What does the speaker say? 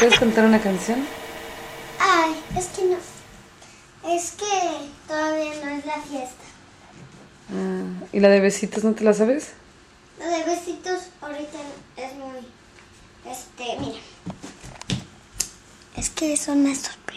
puedes cantar una canción? Ay, es que no. Es que todavía no es la fiesta. ¿Y la de besitos no te la sabes? La de besitos ahorita es muy... Mira. Es que son estos